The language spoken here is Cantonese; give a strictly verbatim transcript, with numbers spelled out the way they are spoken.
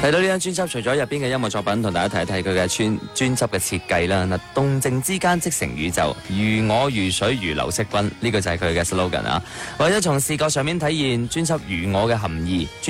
睇到呢張專輯，除咗入邊嘅音樂作品，同大家睇一睇佢嘅專專輯嘅設計啦。嗱，動靜之間即成宇宙，如我如水如流色君，呢、這個就係佢嘅 slogan 啊。為咗從視覺上面體現專輯如我嘅含義。